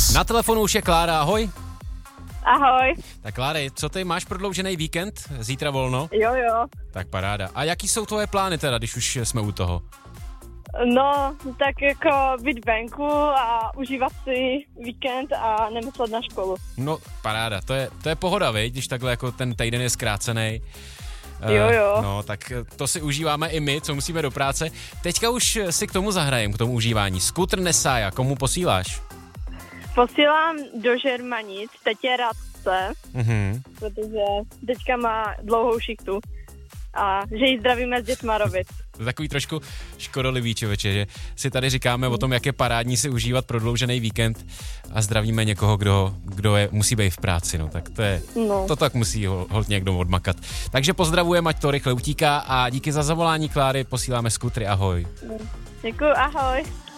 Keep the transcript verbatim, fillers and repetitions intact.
Na telefonu už je Klára, ahoj. Ahoj. Tak Kláry, co ty, máš prodloužený víkend? Zítra volno? Jo, jo. Tak paráda. A jaký jsou tvoje plány teda, když už jsme u toho? No, tak jako být venku a užívat si víkend a nemyslet na školu. No, paráda, to je, to je pohoda, viď, když takhle jako ten týden je zkrácený. Jo, jo. Uh, no, tak to si užíváme i my, co musíme do práce. Teďka už si k tomu zahrajem, k tomu užívání. Skútr Nesája, komu posíláš? Posílám do Žermanic tetě Radce, Mhm. protože teďka má dlouhou šichtu a že jí zdravíme z Dětmarovic. To je takový trošku škodolivý, člověče, že si tady říkáme o tom, jak je parádní si užívat prodloužený víkend a zdravíme někoho, kdo, kdo je, musí být v práci, no, tak to je, No. to tak musí ho, holt někdo odmakat. Takže pozdravujeme, ať to rychle utíká a díky za zavolání Kláry posíláme skutry, ahoj. Děkuju, ahoj.